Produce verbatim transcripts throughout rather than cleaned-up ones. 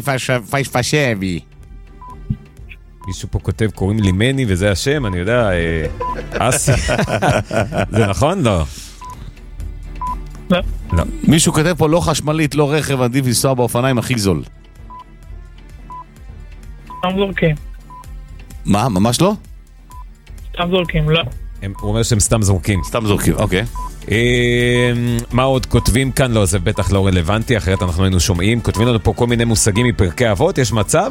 פשפשבי. מישהו פה כותב, קוראים לי מני וזה השם, אני יודע, אסי. זה נכון? לא. לא. לא. מישהו כותב פה לא חשמלית, לא רכב, עדיף לנסוע באופניים הכי זול. סתם זורקים. מה? ממש לא? סתם זורקים, לא. הוא אומר שהם סתם זורקים. סתם זורקים, אוקיי. מה עוד כותבים כאן? לא, זה בטח לא רלוונטי, אחרת אנחנו היינו שומעים. כותבים לנו פה כל מיני מושגים מפרקי אבות, יש מצב?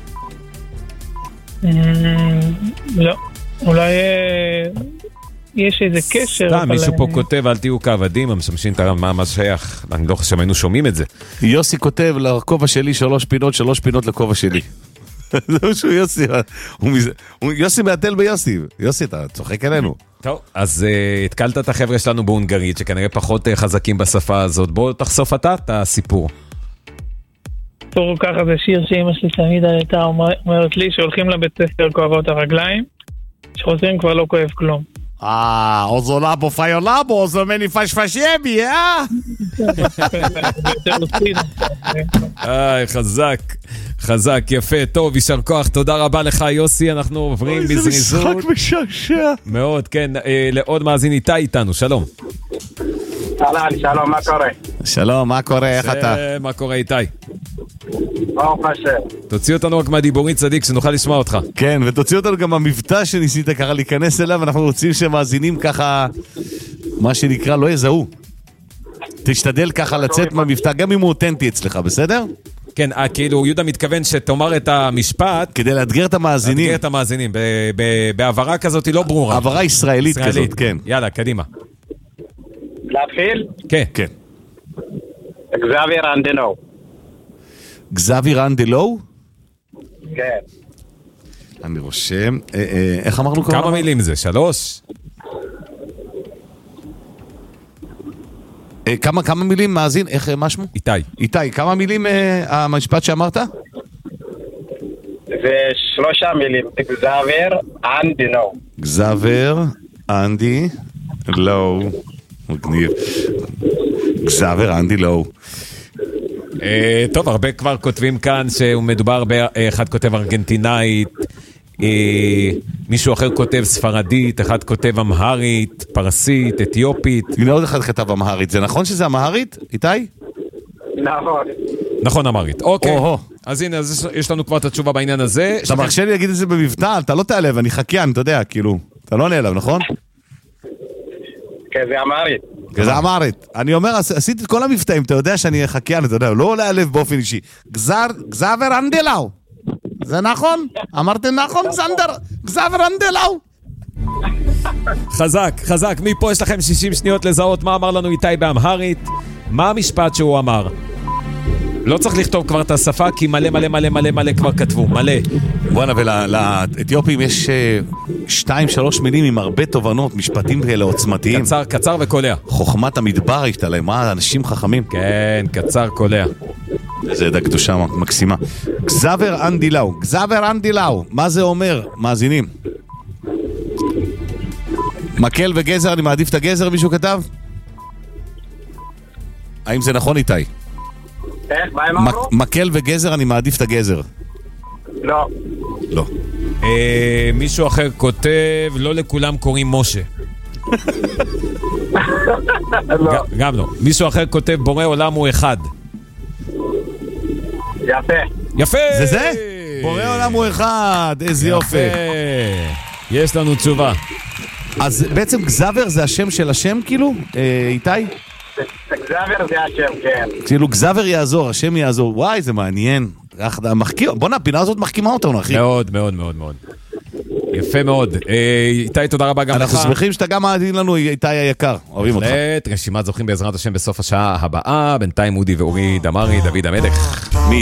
לא. אולי יש איזה קשר. סתם, מישהו פה כותב, אל תהיו כעבדים, המשמשים את הרב, מה שייך? אני לא חושב שהיינו שומעים את זה. יוסי כותב, לכובע שלי שלוש פינות, שלוש פינות לכובע שלי. זהו שהוא יוסי, יוסי מעטל ביוסי. יוסי, אתה צוחק עלינו. טוב, אז התקלת את החבר'ה שלנו בהונגרית, שכנראה פחות חזקים בשפה הזאת. בוא תחשוף אתה את הסיפור. תורו ככה, זה שיר שאמא שלי תמיד הייתה אומרת לי, שהולכים לבית ספר כואבות הרגליים, שחוזרים כבר לא כואב כלום. אה, אוזו לבו פיו לבו, אוזו מני פשפשבי, אה? איי, חזק, חזק, יפה, טוב, יישר כוח, תודה רבה לך יוסי, אנחנו עוברים בזריזות. איזה משחק משעשע. מאוד, כן, לעוד מאזין איתי איתנו, שלום. שלום, שלום, מה קורה? שלום, מה קורה, איך אתה? מה קורה איתי? ברוך השם. תוציא אותנו רק מהדיבורית צדיק, שנוכל לשמוע אותך. כן, ותוציא אותנו גם המבטא שניסית ככה להיכנס אליו, אנחנו רוצים שמאזינים ככה, מה שנקרא, לא יזהו. תשתדל ככה לצאת מהמבטא, גם אם הוא אותנטי אצלך, בסדר? כן, כאילו, יהודה מתכוון שתאמר את המשפט, כדי לאתגר את המאזינים. לאתגר את המאזינים, בעברה כזאת היא לא ברורה. עברה ישראלית כזאת, כן. יאללה, קדימה. להתחיל? כן. כן. גזאביר אנדלו. גזאביר אנדלו? כן. אני רושם. איך אמרנו? כמה מילים זה? שלוש? כמה, כמה מילים מאזין? איך, מה שמו? איתי. איתי, כמה מילים המשפט שאמרת? זה שלושה מילים. גזאביר אנדלו. גזאביר אנדי לא. מגניב. גזאביר אנדלו. טוב, הרבה כבר כותבים כאן שהוא מדובר באחד כותב ארגנטינאית, מישהו אחר כותב ספרדית, אחד כותב אמהרית, פרסית, אתיופית. הנה עוד אחד כתב אמהרית, זה נכון שזה אמהרית, איתי? נכון. נכון, אמהרית, אוקיי. אז הנה, יש לנו כבר את התשובה בעניין הזה. אתה מרשה לי להגיד את זה במבטא, אתה לא תעלב, אני חקיין, אתה יודע, כאילו, אתה לא נעלב, נכון? כן, זה אמהרית. זה אמהרית. אני אומר, עשיתי את כל המבטאים, אתה יודע שאני חקיין, אתה יודע, לא עולה הלב באופן אישי. גזאביר אנדלו. זה נכון? אמרתם נכון, גזאביר אנדלו. חזק, חזק. מפה יש לכם שישים שניות לזהות מה אמר לנו איתי באמהרית. מה המשפט שהוא אמר? לא צריך לכתוב כבר את השפה, כי מלא מלא מלא מלא מלא כבר כתבו, מלא. בואנה, ולאתיופים יש שתיים, שלוש מילים עם הרבה תובנות, משפטים כאלה עוצמתיים. קצר, קצר וקולע. חוכמת המדבר יש עליהם, מה, אנשים חכמים. כן, קצר, קולע. זה עדה קדושה מקסימה. גזאביר אנדלו, גזאביר אנדלו, מה זה אומר, מאזינים? מקל וגזר, אני מעדיף את הגזר, מישהו כתב? האם זה נכון איתי? איך? מה הם אמרו? מקל וגזר, אני מעדיף את הגזר. לא. לא. מישהו אחר כותב, לא לכולם קוראים משה. גם לא. מישהו אחר כותב, בורא עולם הוא אחד. יפה. יפה! זה זה? בורא עולם הוא אחד, איזה יופי. יש לנו תשובה. אז בעצם גזאביר זה השם של השם כאילו, איתי? גזאביר זה השם, כן. כאילו גזאביר יעזור, השם יעזור. וואי, זה מעניין. בוא נה, הפינה הזאת מחכימה אותנו, אחי. מאוד, מאוד, מאוד, מאוד. יפה מאוד. איתי, תודה רבה גם לך. אנחנו שמחים שאתה גם מעדין לנו, איתי היקר. אוהבים אותך. רשימת זוכים בעזרת השם בסוף השעה הבאה. בינתיים אודי ואורי דמרי, דוד המלך.